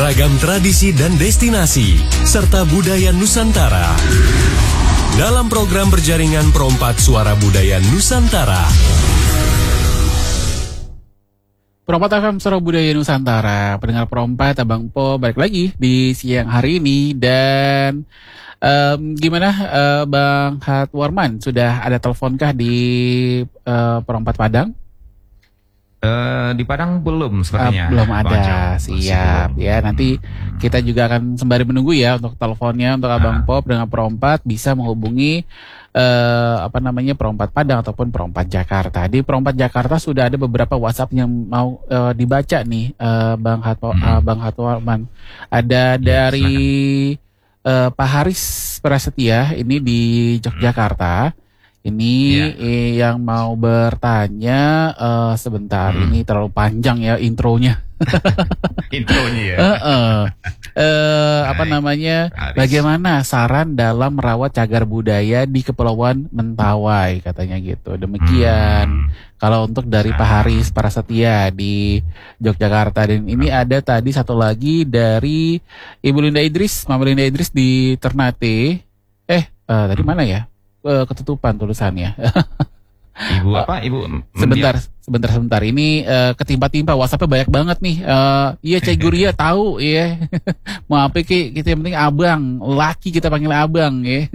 Ragam tradisi dan destinasi, serta budaya Nusantara. Dalam program berjaringan Perompak Suara Budaya Nusantara. Perompak FM Suara Budaya Nusantara, pendengar Perompak, Abang Po, balik lagi di siang hari ini. Dan gimana Bang Hatwarman, sudah ada teleponkah di Perompak Padang? Di Padang belum sepertinya. Belum ada, siap ya. Nanti kita juga akan sembari menunggu ya untuk teleponnya untuk Abang Pop dengan Perompak bisa menghubungi Perompak Padang ataupun Perompak Jakarta. Di Perompak Jakarta sudah ada beberapa WhatsApp yang mau dibaca nih, Bang Hatwarman. Ada dari Pak Haris Prasetya ini di Yogyakarta. Ini yang mau bertanya sebentar, ini terlalu panjang ya intronya. Intronya ya. Bagaimana saran dalam merawat cagar budaya di Kepulauan Mentawai, katanya gitu. Demikian. Kalau untuk dari Pak Haris Prasetya di Yogyakarta. Dan ini ada tadi satu lagi dari Ibu Linda Idris, Mama Linda Idris di Ternate. Tadi mana ya? Ketutupan tulisannya. Ibu apa? Ibu Sebentar. Ini ketimpa-timpa WhatsApp-nya banyak banget nih. Iya Cai Guria tahu ya. Mau apa kita yang penting abang, laki kita panggil abang ya.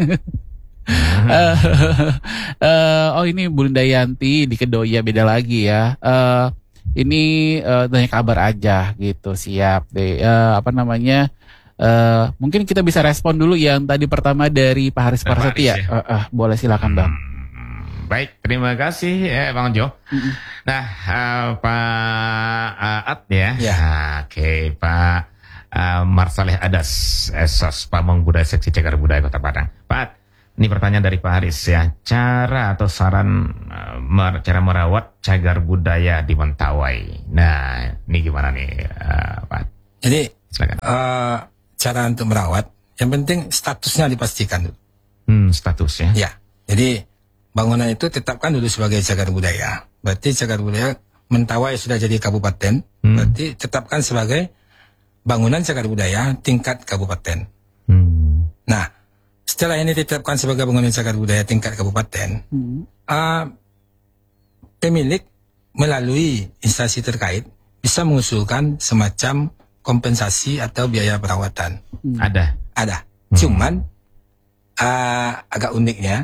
Ini Bu Linda Yanti di Kedoya, beda lagi ya. Ini tanya kabar aja gitu, siap deh. Mungkin kita bisa respon dulu yang tadi pertama dari Pak Haris Prasetya. Boleh silakan Bang. Baik, terima kasih Bang Jo. Nah, Pak At ya. Oke, Pak Marsaleh Adas, Esos Pamong Budaya Seksi Cagar Budaya Kota Padang. Pak At, ini pertanyaan dari Pak Haris ya. Cara atau saran cara merawat cagar budaya di Mentawai. Nah, ini gimana nih Pak At? Jadi, silakan. Cara untuk merawat, yang penting statusnya dipastikan dulu. Statusnya? Ya, jadi bangunan itu tetapkan dulu sebagai cagar budaya. Berarti cagar budaya Mentawai sudah jadi kabupaten, berarti tetapkan sebagai bangunan cagar budaya tingkat kabupaten. Nah, setelah ini ditetapkan sebagai bangunan cagar budaya tingkat kabupaten, pemilik melalui instansi terkait bisa mengusulkan semacam kompensasi atau biaya perawatan. Ada. Cuman agak uniknya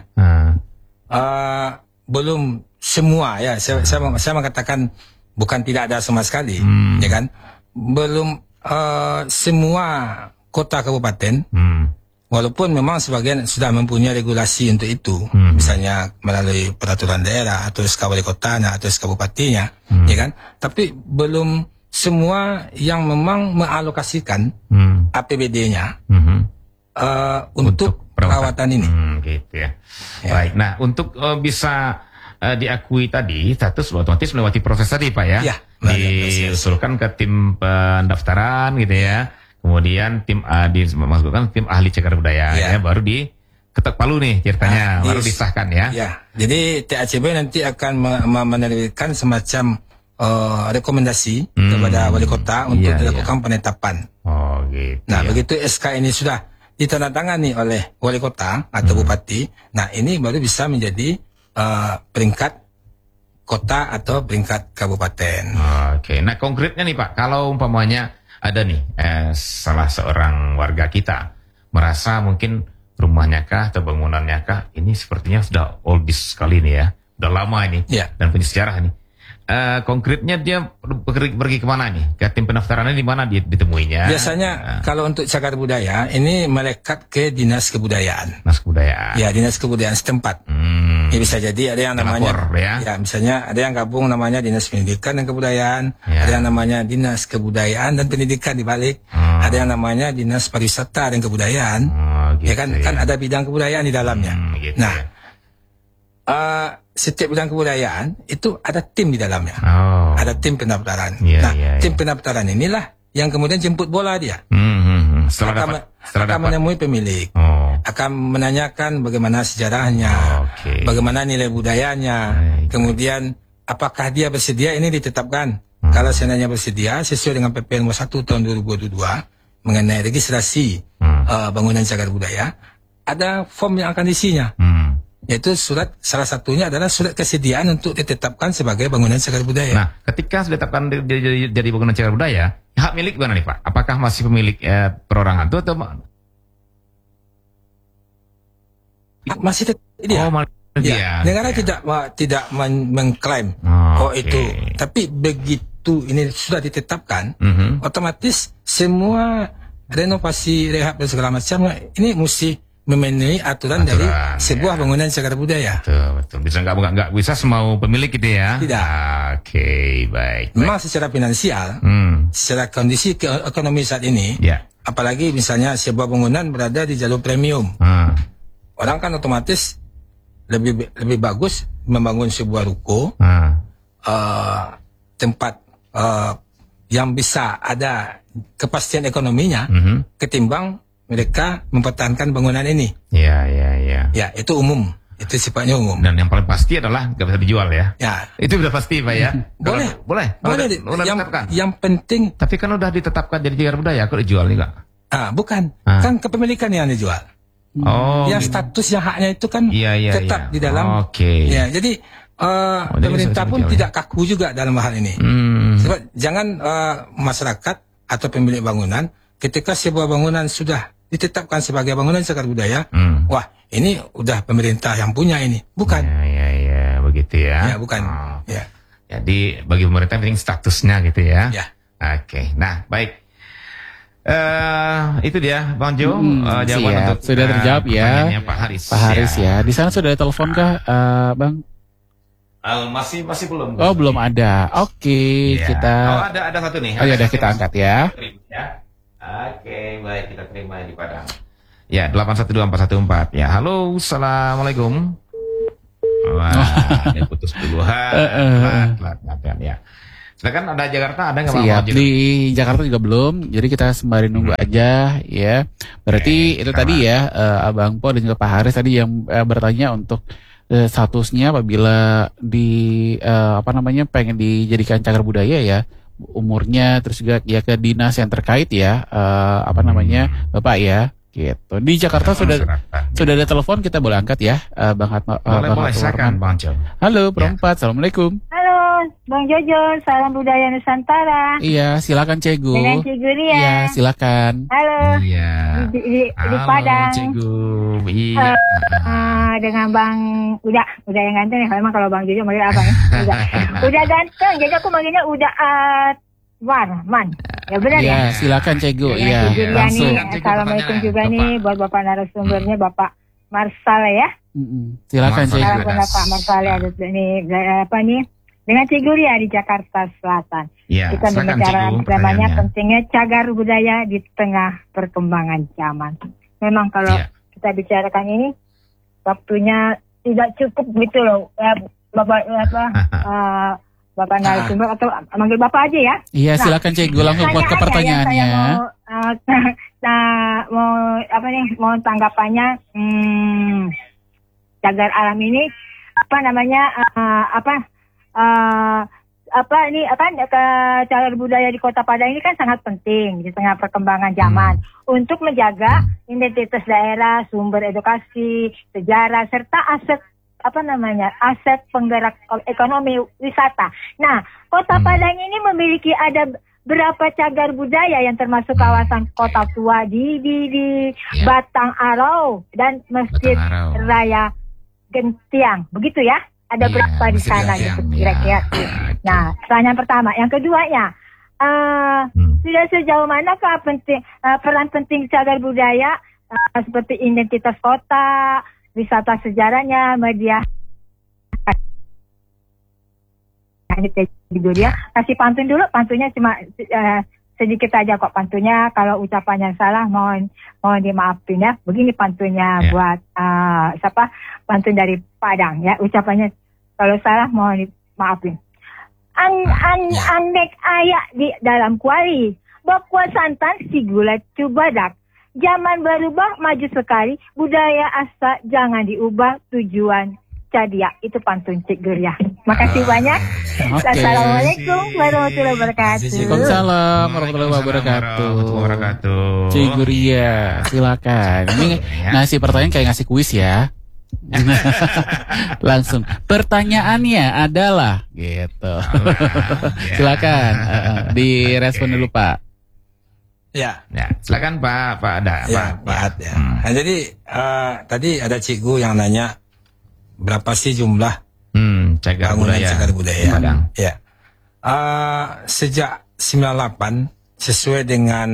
belum semua ya. Saya mengatakan bukan tidak ada sama sekali, ya kan? Belum semua kota kabupaten, walaupun memang sebagian sudah mempunyai regulasi untuk itu, misalnya melalui peraturan daerah atau SK wali kotanya atau SK bupatinya, ya kan? Tapi belum semua yang memang mengalokasikan APBD-nya untuk perawatan ini. Gitu ya. Baik. Nah, untuk bisa diakui tadi status otomatis melewati proses tadi Pak ya. Diusulkan ke tim pendaftaran gitu ya. Kemudian dimasukkan tim ahli cagar budaya ya, baru diketok palu nih ceritanya, baru disahkan ya. Jadi TACB nanti akan menerbitkan semacam rekomendasi kepada wali kota untuk dilakukan penetapan. Gitu. Nah, begitu SK ini sudah ditandatangani oleh wali kota atau bupati, nah ini baru bisa menjadi peringkat kota atau peringkat kabupaten. Oke. Nah, konkretnya nih Pak, kalau umpamanya ada nih salah seorang warga kita merasa mungkin rumahnya kah atau bangunannya kah ini sepertinya sudah oldies sekali nih ya, udah lama ini dan punya sejarah nih. Konkretnya dia pergi kemana nih? Ke tim pendaftarannya di mana ditemuinya? Biasanya kalau untuk cagar budaya ini melekat ke dinas kebudayaan. Dinas kebudayaan. Ya, dinas kebudayaan setempat. Ya, bisa jadi ada yang namanya misalnya ada yang gabung namanya dinas pendidikan dan kebudayaan, ada yang namanya dinas kebudayaan dan pendidikan di balik, ada yang namanya dinas pariwisata dan kebudayaan. Kan ada bidang kebudayaan di dalamnya. Setiap bidang kebudayaan itu ada tim di dalamnya. Ada tim pendaftaran. Tim pendaftaran inilah yang kemudian jemput bola dia. Akan menemui pemilik. Akan menanyakan bagaimana sejarahnya, bagaimana nilai budayanya. Kemudian apakah dia bersedia ini ditetapkan. Kalau seandainya bersedia sesuai dengan PP nomor 1 tahun 2022, mengenai registrasi bangunan cagar budaya, ada form yang akan isinya. Yaitu salah satunya adalah surat kesediaan untuk ditetapkan sebagai bangunan cagar budaya. Nah, ketika sudah ditetapkan jadi bangunan cagar budaya, hak milik mana nih Pak? Apakah masih pemilik perorangan itu atau masih dia? Negara tidak mengklaim itu. Tapi begitu ini sudah ditetapkan, otomatis semua renovasi, rehab dan segala macam ini mesti memenuhi aturan dari sebuah bangunan cagar budaya. Betul. Bisa nggak bisa semau pemilik gitu ya? Tidak. Oke, baik. Memang secara finansial, secara kondisi ekonomi saat ini, apalagi misalnya sebuah bangunan berada di jalur premium, orang kan otomatis lebih bagus membangun sebuah ruko, tempat yang bisa ada kepastian ekonominya, ketimbang mereka mempertahankan bangunan ini. Ya, itu umum. Itu sifatnya umum. Dan yang paling pasti adalah nggak bisa dijual ya. Ya. Itu udah pasti Pak ya. Boleh. Yang penting. Tapi kan udah ditetapkan jadi cagar budaya, kok dijual nih Kak? Bukan. Kan kepemilikan yang dijual. Yang status yang haknya itu kan tetap di dalam. Ya, jadi pemerintah pun tidak kaku juga dalam hal ini. Sebab jangan masyarakat atau pemilik bangunan ketika sebuah bangunan sudah ditetapkan sebagai bangunan cagar budaya, wah ini udah pemerintah yang punya ini, bukan? Ya, begitu ya. Ya, bukan. Ya. Jadi bagi pemerintah penting statusnya gitu ya. Ya. Oke, nah baik. Itu dia Bang Jo, jawaban untuk sudah terjawab ya. Pak Haris ya. Di sana sudah ada telepon kah, Bang? Masih belum. Oh, belum ada. Oke, kita. Ada satu nih. Ada kita angkat ya. Oke, baik, kita terima di Padang. Ya, 812414. Ya, halo, assalamualaikum. Wah, ini putus duluan. Ya. Silakan, ada Jakarta, ada nggak? Siap, di Jakarta juga belum. Jadi kita sembari nunggu aja, ya. Berarti itu tadi ya, Abang Po dan juga Pak Haris tadi yang bertanya untuk statusnya apabila pengen dijadikan cagar budaya ya. Umurnya, terus juga ya ke dinas yang terkait ya, Bapak ya, gitu. Di Jakarta sudah ada telepon, kita boleh angkat ya, Bang Hatma. Boleh, silakan Bang Jo. Halo, Perempat, assalamualaikum. Halo, Bang Jojo, salam budaya Nusantara. Iya, silakan Cegu. Dengan Cegu Ria. Iya, silakan. Halo. Iya. Di Padang. Cegu. Iya. Dengan Bang udah yang ganteng ya. Memang kalau Bang Jojo manggil apa ya? Udah ganteng. Jadi aku manggilnya udah Man. Ya benar ya. Iya, silakan Cegu. Iya, langsung. Assalamualaikum juga nih buat Bapak narasumbernya, Bapak Marsal ya. Silakan Cegu. Assalamualaikum Pak Marsal ada nih dengan Cegu Ria di Jakarta Selatan. Ya, kita membicarakan namanya pentingnya cagar budaya di tengah perkembangan zaman. Memang kalau kita bicarakan ini waktunya tidak cukup gitu loh, Bapak narasumber atau manggil Bapak aja ya. Iya, silakan Cegu langsung buat ke pertanyaannya. Mau tanggapannya cagar alam ini cagar budaya di Kota Padang ini kan sangat penting di tengah perkembangan zaman untuk menjaga identitas daerah, sumber edukasi, sejarah serta aset penggerak ekonomi wisata. Nah, Kota Padang ini memiliki ada berapa cagar budaya yang termasuk kawasan Kota Tua di Batang Arau dan Masjid Raya Gentiang. Begitu ya? Ada berapa di sana gitu kira-kira. Nah, pertanyaan pertama. Yang keduanya, sudah sejauh manakah peran penting cagar budaya seperti identitas kota, wisata sejarahnya, media. Kasih pantun dulu, pantunnya cuma sedikit aja kok pantunnya. Kalau ucapannya salah mohon dimaafin ya. Begini pantunnya buat pantun dari Padang ya. Ucapannya kalau salah mohon dimaafin. Anek ayak di dalam kuali, bakwa santan si gula cubadak. Zaman berubah maju sekali, budaya asa jangan diubah, tujuan Cadia. Itu pantun Cik Guria. Makasih banyak. Oke. Assalamualaikum warahmatullahi wabarakatuh. Waalaikumsalam warahmatullahi wabarakatuh. Cik Guria, silakan. Ini ngasih pertanyaan kayak ngasih kuis ya. Langsung. Pertanyaannya adalah gitu. Silakan direspon dulu Pak. Ya, Silakan Pak Ada. Pak Ad, ya. Nah, jadi tadi ada cikgu yang nanya berapa sih jumlah cagar bangunan budaya cagar budaya. Padang. Ya. Sejak 98 sesuai dengan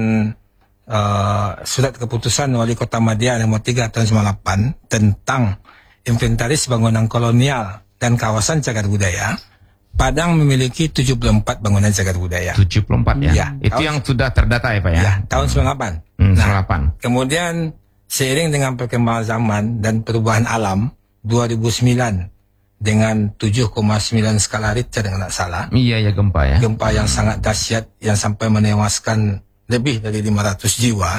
surat keputusan Wali Kota Madia nomor 3 tahun 98 tentang inventaris bangunan kolonial dan kawasan cagar budaya, Padang memiliki 74 bangunan cagar budaya. 74 ya? Ya. Itu yang sudah terdata ya Pak ya? Ya, tahun 98. 98. Kemudian seiring dengan perkembangan zaman dan perubahan alam, 2009 dengan 7,9 skala Richter dengan tak salah. Iya ya gempa ya. Gempa yang sangat dahsyat yang sampai menewaskan lebih dari 500 jiwa.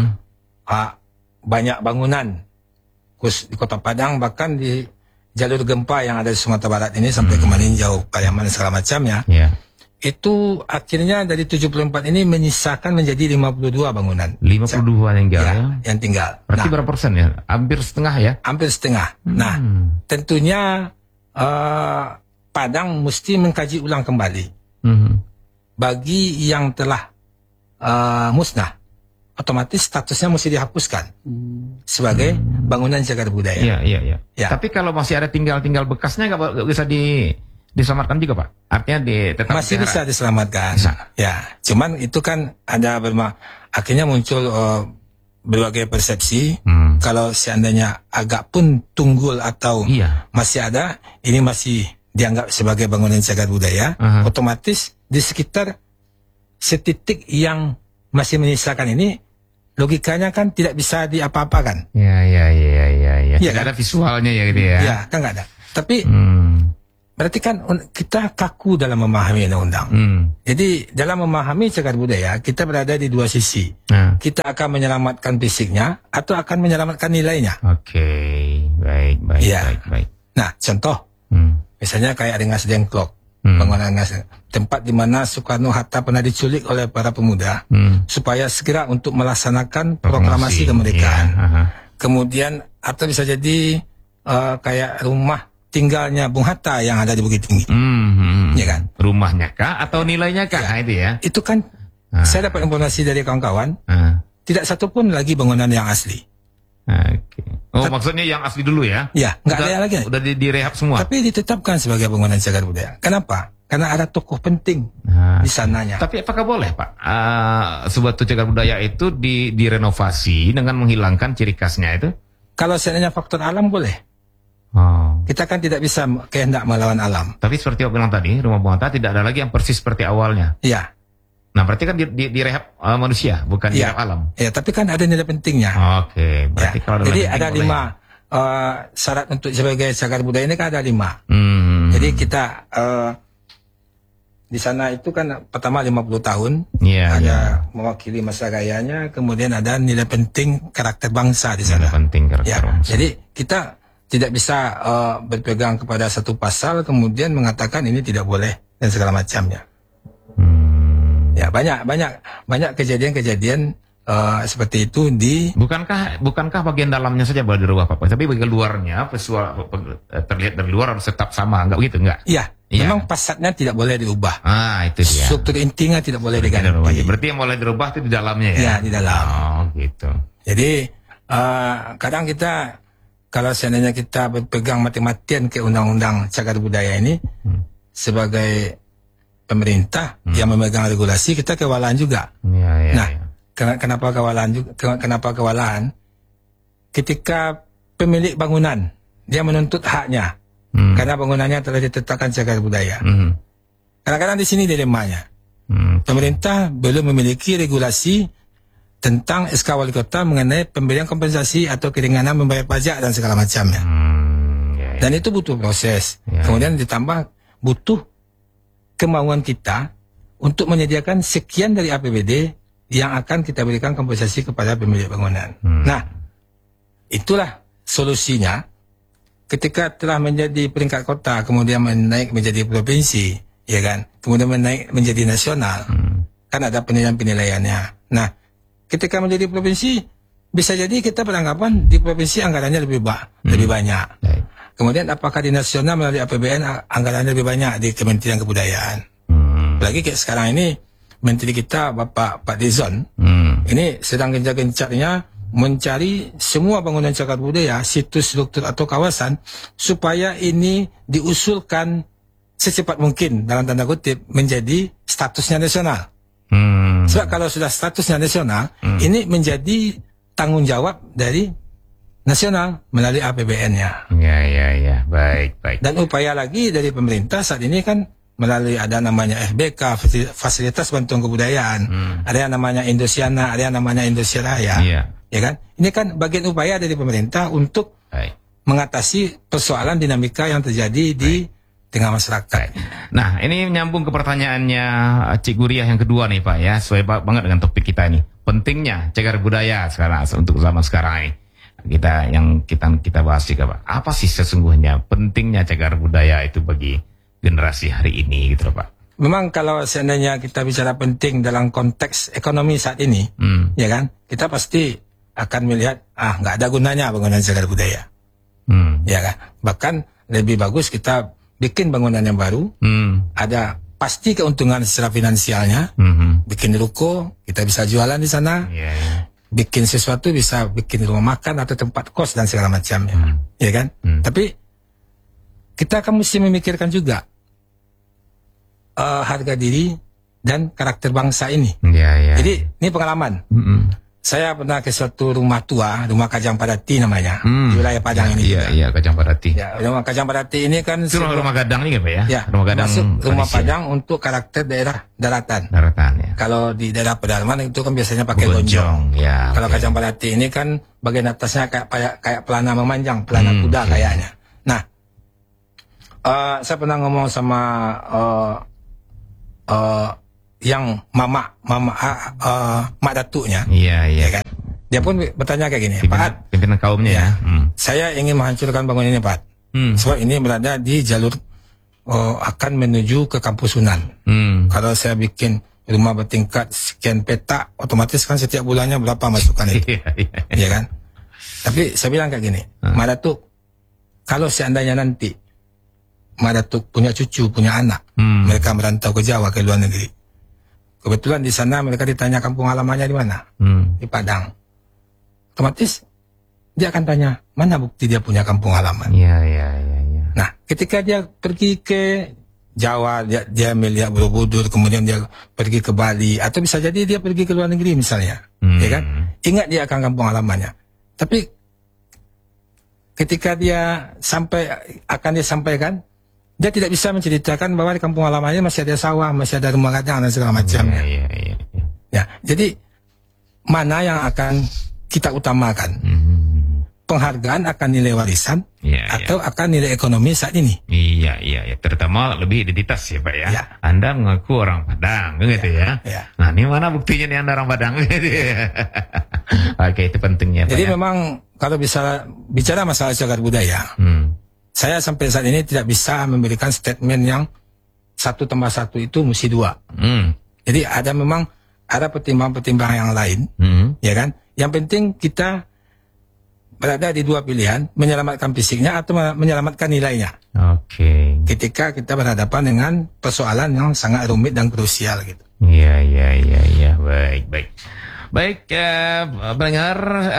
Banyak bangunan khusus di Kota Padang, bahkan di jalur gempa yang ada di Sumatera Barat ini sampai ke Maninjau, Pariaman dan segala macamnya. Iya. Itu akhirnya dari 74 ini menyisakan menjadi 52 bangunan. 52 yang tinggal ya. Yang tinggal. Berarti berapa persen ya? Hampir setengah ya? Hampir setengah. Nah, tentunya Padang mesti mengkaji ulang kembali. Bagi yang telah musnah, otomatis statusnya mesti dihapuskan sebagai bangunan cagar budaya. Iya. Ya. Tapi kalau masih ada tinggal bekasnya nggak bisa diselamatkan juga Pak? Artinya tetap masih bisa diselamatkan. Bisa. Ya, cuman itu kan ada akhirnya muncul berbagai persepsi. Kalau seandainya agak pun tunggul atau masih ada, ini masih dianggap sebagai bangunan cagar budaya, otomatis di sekitar setitik yang masih menyisakan ini, logikanya kan tidak bisa diapa-apakan. Iya. Iya, Tidak kan? ada visualnya ya gitu ya. Ya, kan nggak ada. Tapi berarti kan kita kaku dalam memahami undang-undang. Jadi dalam memahami cagar budaya, kita berada di dua sisi. Kita akan menyelamatkan fisiknya atau akan menyelamatkan nilainya. Oke, baik. Ya. Baik. Nah, contoh, misalnya kayak Rengas Dengklok, bangunan Rengas, tempat di mana Soekarno-Hatta pernah diculik oleh para pemuda supaya segera untuk melaksanakan proklamasi kemerdekaan. Kemudian atau bisa jadi kayak rumah tinggalnya Bung Hatta yang ada di Bukit Tinggi, ya kan? Rumahnya kah atau nilainya kah? Nah, itu ya. Itu kan saya dapat informasi dari kawan-kawan, tidak satu pun lagi bangunan yang asli. Oke. Oh, maksudnya yang asli dulu ya? Ya, nggak ada lagi. Udah direhab semua. Tapi ditetapkan sebagai bangunan cagar budaya. Kenapa? Karena ada tokoh penting di sananya. Tapi apakah boleh Pak, sebuah cagar budaya itu direnovasi dengan menghilangkan ciri khasnya itu? Kalau seandainya faktor alam boleh. Kita kan tidak bisa kehendak melawan alam. Tapi seperti yang bilang tadi, rumah Bung Hatta tidak ada lagi yang persis seperti awalnya. Iya. Nah, berarti kan direhab manusia, bukan direhab alam. Ya, tapi kan ada nilai pentingnya. Oke, berarti kalau jadi ada 5 syarat untuk sebagai cagar budaya ini kan ada 5. Jadi kita di sana itu kan pertama 50 tahun, ada mewakili masa gayanya, kemudian ada nilai penting karakter bangsa di sana. Nilai penting karakter bangsa. Jadi kita tidak bisa berpegang kepada satu pasal kemudian mengatakan ini tidak boleh dan segala macamnya. Ya, banyak kejadian-kejadian seperti itu di. Bukankah bagian dalamnya saja boleh dirubah Pak? Tapi bagian luarnya visual terlihat dari luar harus tetap sama, enggak begitu enggak? Iya. Memang fasadnya tidak boleh diubah. Itu dia. Struktur intinya tidak boleh diganti. Berarti yang boleh dirubah itu di dalamnya ya? Iya, di dalam. Gitu. Jadi kadang kita kalau seandainya kita berpegang mati-matian ke undang-undang cagar budaya ini sebagai pemerintah yang memegang regulasi, kita kewalahan juga. Kenapa kewalahan juga? Kenapa kewalahan? Ketika pemilik bangunan dia menuntut haknya karena bangunannya telah ditetapkan cagar budaya. Kadang-kadang di sini dilemanya. Pemerintah belum memiliki regulasi tentang SK Wali Kota mengenai pemberian kompensasi atau keringanan membayar pajak dan segala macamnya. Dan itu butuh proses. Kemudian ditambah butuh kemauan kita untuk menyediakan sekian dari APBD yang akan kita berikan kompensasi kepada pemilik bangunan. Nah, itulah solusinya. ketika telah menjadi peringkat kota, kemudian menaik menjadi provinsi, ya kan, kemudian menaik menjadi nasional, kan ada penilaian-penilaiannya. Nah, ketika menjadi provinsi, bisa jadi kita beranggapan di provinsi anggarannya lebih banyak. Kemudian apakah di nasional melalui APBN anggarannya lebih banyak di Kementerian Kebudayaan. Apalagi kayak sekarang ini Menteri kita Pak Dizon ini sedang gencar-gencarnya mencari semua bangunan cagar budaya, situs struktur atau kawasan supaya ini diusulkan secepat mungkin dalam tanda kutip menjadi statusnya nasional. Sebab kalau sudah statusnya nasional, ini menjadi tanggung jawab dari nasional melalui APBN-nya. Ya, baik. Dan upaya lagi dari pemerintah saat ini kan melalui ada namanya FBK, Fasilitas Bantuan Kebudayaan, ada yang namanya Indosiana, ada yang namanya Indonesia Raya, ya kan? Ini kan bagian upaya dari pemerintah untuk mengatasi persoalan dinamika yang terjadi di tengah masyarakat. Nah, ini menyambung ke pertanyaannya Cik Guriah yang kedua nih Pak ya, sesuai banget dengan topik kita ini. Pentingnya cagar budaya sekarang untuk zaman sekarang ini. Kita bahas juga Pak. Apa sih sesungguhnya pentingnya cagar budaya itu bagi generasi hari ini gitu Pak? Memang kalau seandainya kita bicara penting dalam konteks ekonomi saat ini, ya kan, kita pasti akan melihat nggak ada gunanya bangunan cagar budaya, ya kan. Bahkan lebih bagus kita bikin bangunan yang baru, ada pasti keuntungan secara finansialnya, bikin ruko, kita bisa jualan di sana, bikin sesuatu bisa bikin rumah makan atau tempat kos dan segala macamnya, ya kan. Tapi kita akan mesti memikirkan juga harga diri dan karakter bangsa ini. Jadi ini pengalaman. Saya pernah ke suatu rumah tua, rumah Kajang Padati namanya, di wilayah Padang ini. Iya, Kajang Padati. Ya, rumah Kajang Padati ini kan itu rumah gadang nih Pak ya? Ya, rumah gadang. Rumah Padang untuk karakter daerah daratan. Ya. Kalau di daerah pedalaman itu kan biasanya pakai gonjong. Ya, kalau Kajang Padati ini kan bagian atasnya kayak pelana memanjang, pelana kuda kayaknya. Nah, saya pernah ngomong sama yang mak datuknya, ya kan? Dia pun bertanya kayak gini, Pak, pimpinan kaumnya ya. Saya ingin menghancurkan bangunan ini, Pak. Sebab ini berada di jalur akan menuju ke Kampus Sunan. Kalau saya bikin rumah bertingkat sekian petak, otomatis kan setiap bulannya berapa masukan itu, ya kan? Tapi saya bilang kayak gini, Mak Datuk, kalau seandainya nanti Mak Datuk punya cucu, punya anak, mereka merantau ke Jawa, ke luar negeri. Kebetulan di sana mereka ditanya kampung halamannya di mana, di Padang. Otomatis dia akan tanya, mana bukti dia punya kampung halaman? Iya. Nah, ketika dia pergi ke Jawa, dia melihat Borobudur, kemudian dia pergi ke Bali, atau bisa jadi dia pergi ke luar negeri misalnya, ya kan? Ingat dia akan kampung halamannya. Tapi ketika dia akan disampaikan, dia tidak bisa menceritakan bahwa di kampung halamannya masih ada sawah, masih ada rumah gadang dan segala macamnya. Ya, jadi mana yang akan kita utamakan? Penghargaan akan nilai warisan atau akan nilai ekonomi saat ini? Iya. Terutama lebih identitas ya Pak ya. Anda mengaku orang Padang, gitu ya. Nah, ini mana buktinya nih Anda orang Padang? Oke, itu pentingnya Pak. Jadi memang kalau bisa bicara masalah cagar budaya, saya sampai saat ini tidak bisa memberikan statement yang 1+1 itu mesti 2. Jadi memang ada pertimbangan-pertimbangan yang lain, ya kan? Yang penting kita berada di 2 pilihan, menyelamatkan fisiknya atau menyelamatkan nilainya. Oke. Ketika kita berhadapan dengan persoalan yang sangat rumit dan krusial gitu. Iya. Baik, pendengar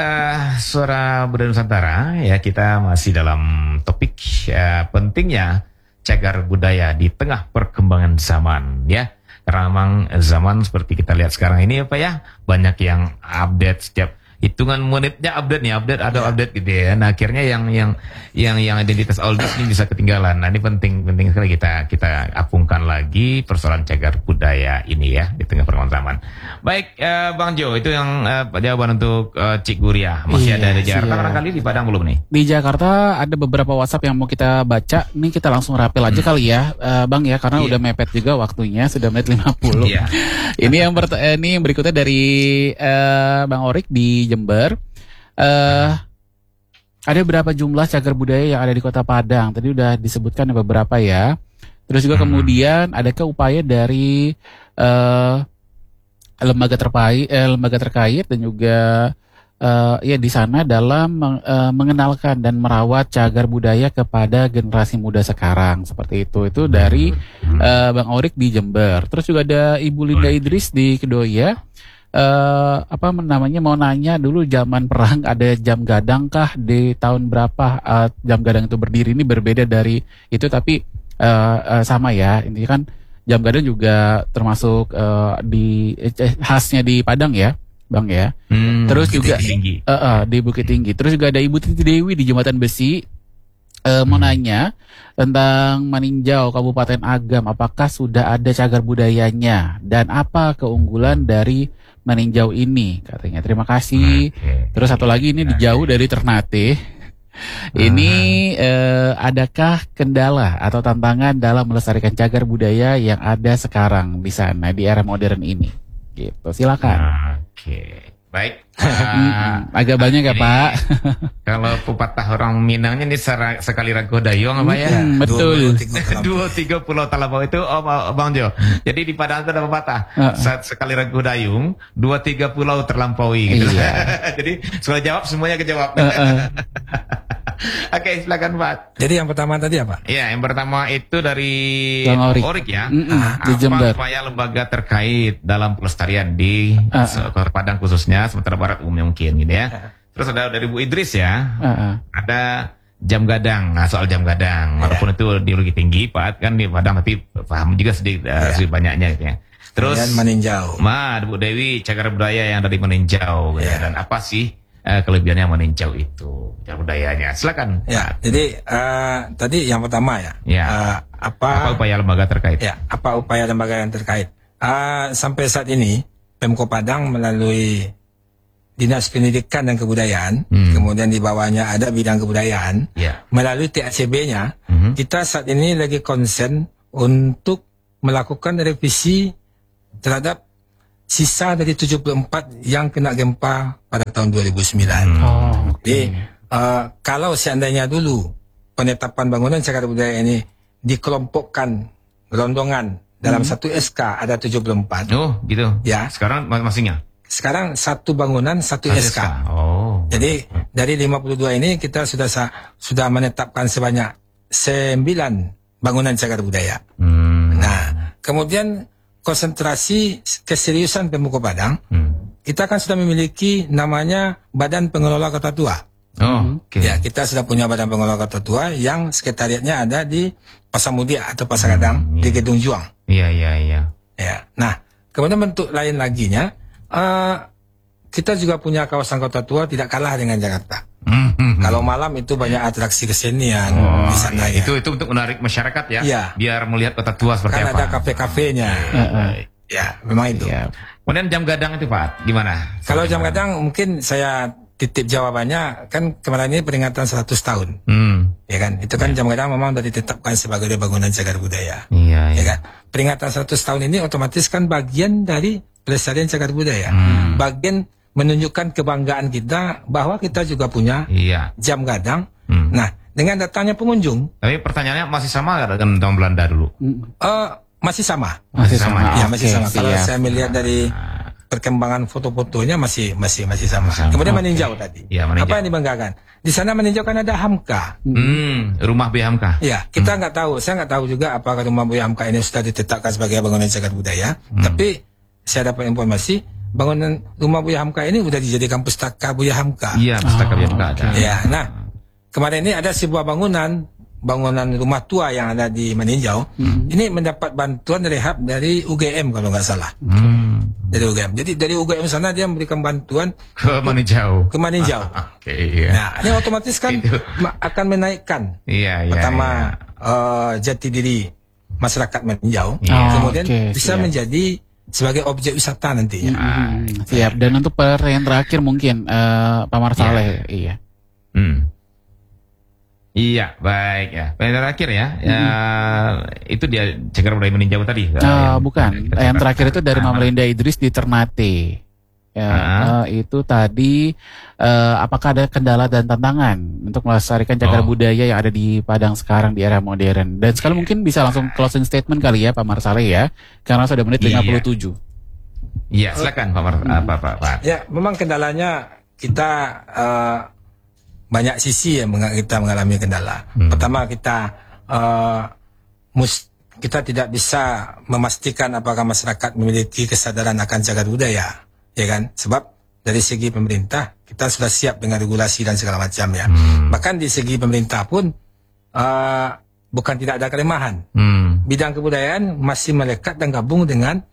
Suara Budaya Nusantara ya, kita masih dalam topik pentingnya cagar budaya di tengah perkembangan zaman ya. Karena memang zaman seperti kita lihat sekarang ini ya Pak ya, banyak yang update setiap hitungan menitnya update gitu ya. Nah, akhirnya yang identitas oldies ini bisa ketinggalan. Nah, ini penting sekali kita apungkan lagi persoalan cagar budaya ini ya di tengah perkembangan zaman. Baik, Bang Jo, itu yang jawaban untuk Cik Guriah. Masih ada di Jakarta, barangkali di Padang belum nih? Di Jakarta ada beberapa WhatsApp yang mau kita baca. Nih kita langsung rapel aja kali ya, Bang ya, karena udah mepet juga waktunya, sudah menit 50. Ini yang berikutnya dari Bang Orik di Jember. ada berapa jumlah cagar budaya yang ada di Kota Padang? Tadi udah disebutkan beberapa ya. Terus juga kemudian adakah upaya dari lembaga terkait dan juga ya di sana dalam mengenalkan dan merawat cagar budaya kepada generasi muda sekarang seperti itu. Itu dari Bang Orik di Jember. Terus juga ada Ibu Linda Idris di Kedoya. Mau nanya dulu zaman perang ada jam gadang kah, di tahun berapa jam gadang itu berdiri? Ini berbeda dari itu tapi sama ya, ini kan jam gadang juga termasuk khasnya di Padang ya Bang ya. Terus juga di Bukit Tinggi. Terus juga ada Ibu Titi Dewi di Jembatan Besi. Mau nanya tentang Maninjau Kabupaten Agam, apakah sudah ada cagar budayanya dan apa keunggulan dari Maninjau ini katanya. Terima kasih. Terus satu lagi ini jauh dari Ternate. Ini adakah kendala atau tantangan dalam melestarikan cagar budaya yang ada sekarang di sana di era modern ini? Gitu. Silakan. Oke. Baik. Agak banyak ya, Pak. Kalau pepatah orang Minangnya ini sekali rago dayung apa ya? Betul. 2-3 pulau Talabau itu Bang Jo. Jadi di Padang itu ada pepatah. Sekali rago dayung, 2-3 pulau terlampaui gitu. Iya. Jadi sudah jawab semuanya kejawab. Oke, silakan Pak. Jadi yang pertama tadi apa? Ya, yang pertama itu dari Bang Orik ya. Di Jember. Apa upaya lembaga terkait dalam pelestarian di Kota Padang khususnya, Sumatera Barat umumnya mungkin gitu ya. Terus ada dari Bu Idris ya. Ada jam gadang. Nah, soal jam gadang, walaupun itu ideologi tinggi, Pak kan di Padang tapi paham juga sedikit banyaknya gitu ya. Terus Maninjau. Bu Dewi cagar budaya yang dari Maninjau gitu. Dan apa sih kelebihannya Maninjau itu cagar budayanya? Silakan. Ya, jadi tadi yang pertama ya. Apa upaya lembaga terkait? Ya, apa upaya lembaga yang terkait? Sampai saat ini Pemko Padang melalui Dinas Pendidikan dan Kebudayaan, kemudian di bawahnya ada bidang kebudayaan, melalui TACB-nya, kita saat ini lagi konsen untuk melakukan revisi terhadap sisa dari 74 yang kena gempa pada tahun 2009. Jadi kalau seandainya dulu penetapan bangunan cagar budaya ini dikelompokkan rondongan dalam satu SK ada 74. Oh, gitu. Ya. Sekarang masing-masingnya. Sekarang satu bangunan satu SK. Jadi dari 52 ini kita sudah menetapkan sebanyak 9 bangunan cagar budaya. Nah, kemudian konsentrasi keseriusan Pemko Padang, kita kan sudah memiliki namanya Badan Pengelola Kota Tua. Ya, kita sudah punya Badan Pengelola Kota Tua yang sekretariatnya ada di Pasar Mudia atau Pasar Gadang di Gedung Juang. Iya. Ya. Nah, kemudian bentuk lain laginya, kita juga punya kawasan Kota Tua tidak kalah dengan Jakarta. Kalau malam itu banyak atraksi kesenian di sana ya. Itu untuk menarik masyarakat ya, biar melihat Kota Tua seperti kan apa. Ada kafe-kafenya. Ya, memang itu. Kemudian jam gadang itu Pak, gimana? Kalau jam gadang mungkin saya titip jawabannya, kan kemarin ini peringatan 100 tahun. Ya kan? Itu kan jam gadang memang sudah ditetapkan sebagai bangunan cagar budaya. Ya kan? Peringatan 100 tahun ini otomatis kan bagian dari pelestarian cagar budaya. Bagian menunjukkan kebanggaan kita bahwa kita juga punya jam gadang. Nah, dengan datangnya pengunjung. Tapi pertanyaannya masih sama dengan tahun Belanda dulu? Masih sama. Masih sama. Ya, masih sama. Kalau saya melihat dari perkembangan foto-fotonya masih sama. Kemudian Maninjau tadi. Apa yang dibanggakan? Di sana Maninjau kan ada Hamka. Rumah Buya Hamka. Ya, kita nggak tahu. Saya nggak tahu juga apakah rumah Buya Hamka ini sudah ditetapkan sebagai bangunan cagar budaya. Tapi saya dapat informasi bangunan rumah Buya Hamka ini sudah dijadikan pustaka Buya Hamka. Iya, pustaka Buya Hamka ada. Ya, nah kemarin ini ada sebuah bangunan rumah tua yang ada di Maninjau. Ini mendapat bantuan rehab dari UGM kalau nggak salah. Dari UGM. Jadi dari UGM sana dia memberikan bantuan ke Maninjau. Nah, ini otomatis kan akan menaikkan. Pertama jati diri masyarakat Maninjau. Kemudian bisa menjadi sebagai objek wisata nantinya. Siap. Dan untuk yang terakhir mungkin Pak Marsaleh. Iya, baik ya. Yang terakhir ya, itu dia cagar budaya Maninjau tadi. Bukan. Yang terakhir itu dari Mama Linda Idris di Ternate. Ya, itu tadi apakah ada kendala dan tantangan untuk melestarikan cagar budaya yang ada di Padang sekarang di era modern? Dan sekali mungkin bisa langsung closing statement kali ya Pak Marsaleh ya, karena sudah menit 57. Iya, silakan Pak. Ya, memang kendalanya kita banyak sisi yang kita mengalami kendala. Pertama kita tidak bisa memastikan apakah masyarakat memiliki kesadaran akan cagar budaya. Ya kan, sebab dari segi pemerintah kita sudah siap dengan regulasi dan segala macam ya. Bahkan di segi pemerintah pun bukan tidak ada kelemahan. Bidang kebudayaan masih melekat dan gabung dengan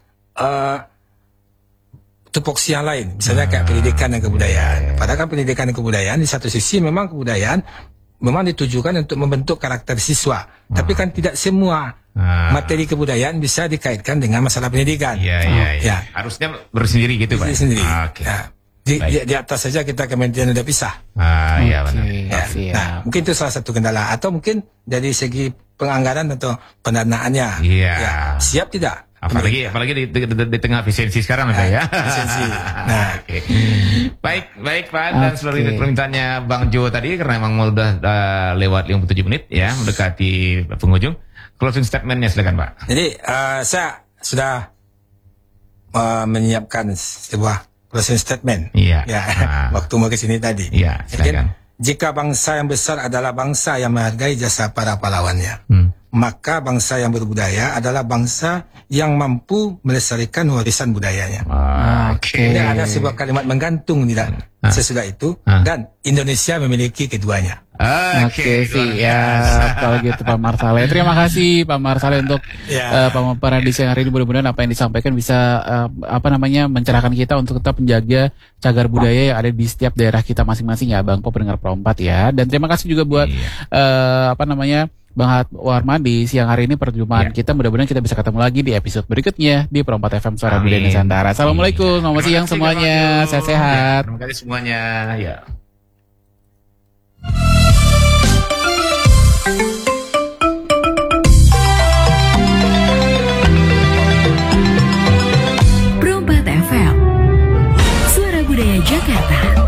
tupoksi yang lain, misalnya kayak pendidikan dan kebudayaan. Padahal kan pendidikan dan kebudayaan di satu sisi memang kebudayaan memang ditujukan untuk membentuk karakter siswa, tapi kan tidak semua materi kebudayaan bisa dikaitkan dengan masalah pendidikan. Ya. Harusnya bersendiri gitu, Pak. Sendiri. Ya. Di atas saja kita kementerian udah pisah. Iya benar. Ya. Nah, mungkin itu salah satu kendala, atau mungkin dari segi penganggaran atau pendanaannya. Ya, siap tidak? Apalagi di tengah efisiensi sekarang ya. Efisiensi. Nah, baik Pak, dan seluruh permintaannya Bang Jo tadi karena memang udah lewat 57 menit ya, mendekati penghujung. Closing statementnya silakan Pak. Jadi saya sudah menyiapkan sebuah closing statement. Iya. Ya, waktu mau ke sini tadi. Iya, silakan. Jika bangsa yang besar adalah bangsa yang menghargai jasa para pahlawannya, maka bangsa yang berbudaya adalah bangsa yang mampu melestarikan warisan budayanya. Ini ada sebuah kalimat menggantung tidak sesudah itu, dan Indonesia memiliki keduanya. Oke, siap. Kalau gitu Pak Marsaleh. Terima kasih Pak Marsaleh untuk pemaparan di siang hari ini. Mudah-mudahan apa yang disampaikan bisa mencerahkan kita untuk tetap menjaga cagar budaya yang ada di setiap daerah kita masing-masing ya, Bang Po pendengar Pro 4 ya. Dan terima kasih juga buat Bang Warman di siang hari ini perjumpaan kita. Mudah-mudahan kita bisa ketemu lagi di episode berikutnya di Pro 4 FM Suara Budaya Nusantara. Assalamualaikum, selamat siang semuanya, sehat-sehat. Terima kasih semuanya. Ya.